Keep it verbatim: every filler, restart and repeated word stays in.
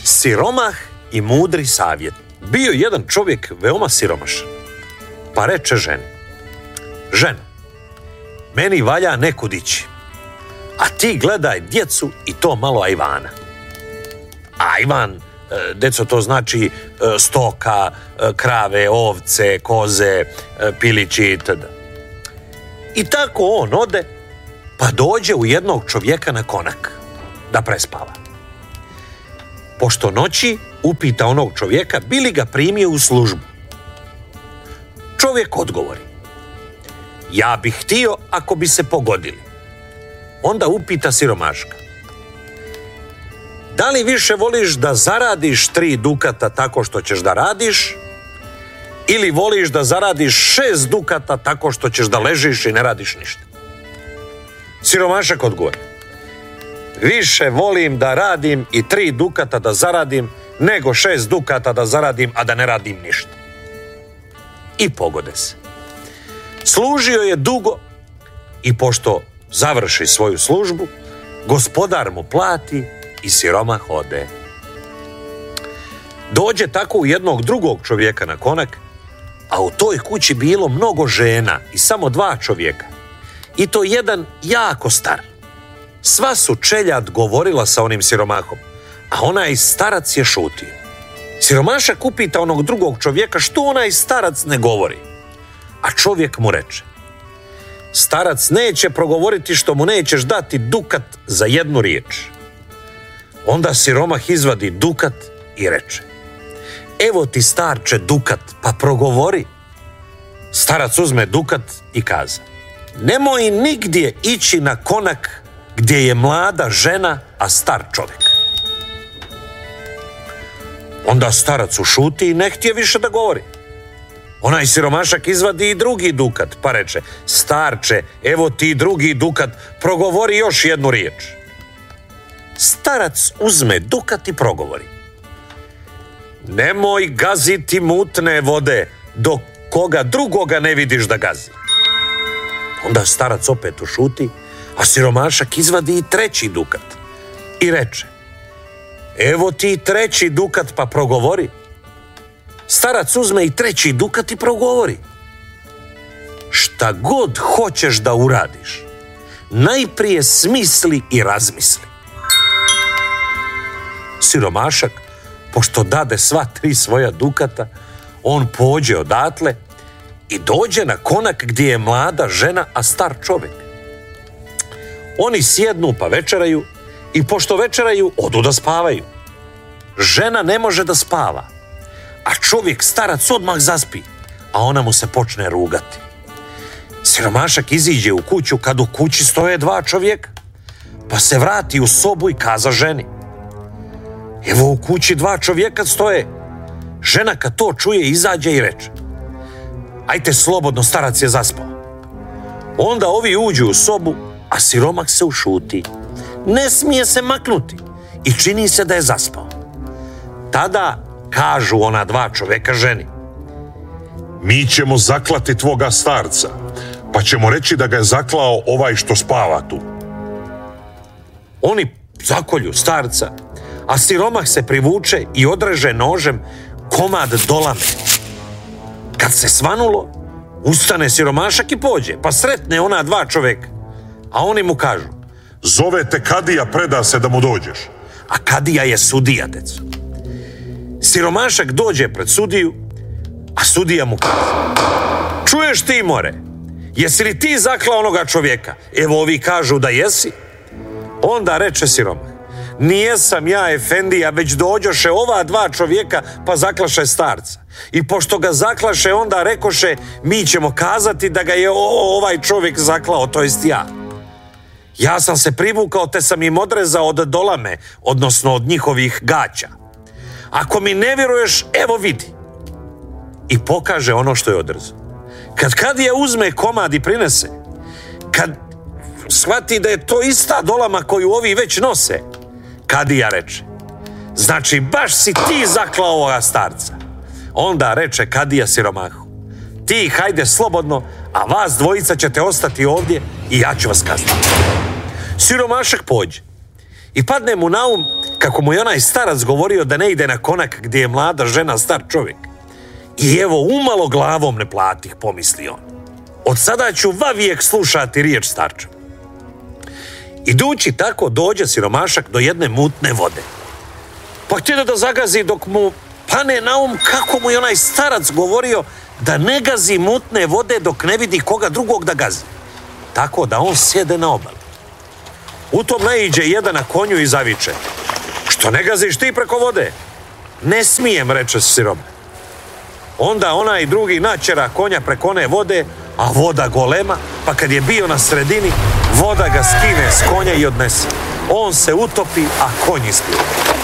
Siromah i mudri savjet. Bio jedan čovjek veoma siromašan. Pa reče ženi: ženo, meni valja nekud ići, a ti gledaj djecu i to malo ajvana. Ajvan, deco, to znači stoka, krave, ovce, koze, pilići itd. I tako on ode, pa dođe u jednog čovjeka na konak da prespava. Pošto noći upita onog čovjeka bi li ga primio u službu. Čovjek odgovori: ja bih htio ako bi se pogodili. Onda upita siromaška: da li više voliš da zaradiš tri dukata tako što ćeš da radiš, ili voliš da zaradiš šest dukata tako što ćeš da ležiš i ne radiš ništa? Siromašak odgovori: više volim da radim i tri dukata da zaradim, nego šest dukata da zaradim, a da ne radim ništa. I pogode se. Služio je dugo i pošto završi svoju službu, gospodar mu plati i siromah ode. Dođe tako u jednog drugog čovjeka na konak, a u toj kući bilo mnogo žena i samo dva čovjeka. I to jedan jako star. Sva su čeljad govorila sa onim siromahom, a onaj starac je šutio. Siromašak upita onog drugog čovjeka što onaj starac ne govori. A čovjek mu reče: starac neće progovoriti što mu nećeš dati dukat za jednu riječ. Onda siromah izvadi dukat i reče: evo ti, starče, dukat, pa progovori. Starac uzme dukat i kaza: nemoj nigdje ići na konak gdje je mlada žena, a star čovjek. Onda starac ušuti i ne htije više da govori. Onaj siromašak izvadi i drugi dukat, pa reče: starče, evo ti drugi dukat, progovori još jednu riječ. Starac uzme dukat i progovori: nemoj gaziti mutne vode dok koga drugoga ne vidiš da gazi. Onda starac opet ušuti, a siromašak izvadi i treći dukat i reče: evo ti treći dukat, pa progovori. Starac uzme i treći dukat i progovori: šta god hoćeš da uradiš, najprije smisli i razmisli. Siromašak, pošto dade sva tri svoja dukata, on pođe odatle i dođe na konak gdje je mlada žena, a star čovjek. Oni sjednu pa večeraju i pošto večeraju, odu da spavaju. Žena ne može da spava, a čovjek starac odmah zaspi, a ona mu se počne rugati. Siromašak iziđe u kuću kad u kući stoje dva čovjeka, pa se vrati u sobu i kaza ženi: evo u kući dva čovjeka stoje. Žena kad to čuje izađe i reče: ajte slobodno, starac je zaspao. Onda ovi uđu u sobu, a siromah se ušuti. Ne smije se maknuti i čini se da je zaspao. Tada kažu ona dva čovjeka ženi: mi ćemo zaklati tvoga starca, pa ćemo reći da ga je zaklao ovaj što spava tu. Oni zakolju starca, a siromah se privuče i odreže nožem komad dolame. Kad se svanulo, ustane siromašak i pođe, pa sretne ona dva čovjeka, a oni mu kažu: zove te kadija, preda se da mu dođeš. A kadija je sudija, deco. Siromašak dođe pred sudiju, a sudija mu kaže: čuješ ti, more, jesi li ti zaklao onoga čovjeka? Evo ovi kažu da jesi. Onda reče siromah: nijesam ja, efendija, već dođoše ova dva čovjeka pa zaklaše starca. I pošto ga zaklaše, onda rekoše: mi ćemo kazati da ga je o, ovaj čovjek zaklao, to jest ja. Ja sam se privukao te sam im odrezao od dolame, odnosno od njihovih gaća. Ako mi ne vjeruješ, evo vidi. I pokaže ono što je odrezao. Kad kadija uzme komad i prinese, kad shvati da je to ista dolama koju ovi već nose, kadija reče: znači baš si ti zaklao ovoga starca. Onda reče kadija siromahu: ti hajde slobodno, a vas dvojica ćete ostati ovdje i ja ću vas kazniti. Siromašak pođe I padne mu na um kako mu je onaj starac govorio da ne ide na konak gdje je mlada žena star čovjek. I evo umalo glavom ne platih, pomisli on. Od sada ću vavijek slušati riječ starča. Idući tako dođe siromašak do jedne mutne vode. Pa htjede da zagazi dok mu pane na um kako mu je onaj starac govorio da ne gazi mutne vode dok ne vidi koga drugog da gazi. Tako da on sjede na obali. U tom naiđe jedan na konju i zaviče. Što ne gaziš ti preko vode? Ne smijem, reče siroma. Onda onaj drugi načera konja preko one vode, a voda golema, pa kad je bio na sredini, voda ga skine s konja i odnese. On se utopi, a konj ispliva.